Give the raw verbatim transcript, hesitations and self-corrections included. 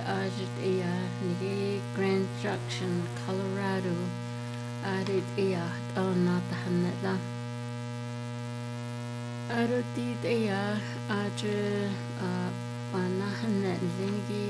ajit ea nige Grand Junction, Colorado. Arit ea donata haneda. Arotit ea aje uh, panahanet lingi